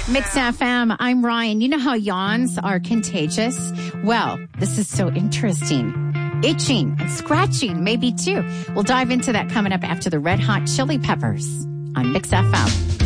Mix FM, I'm Ryan. You know how yawns are contagious? Well, this is so interesting. Itching and scratching, maybe too. We'll dive into that coming up after the Red Hot Chili Peppers on Mix FM.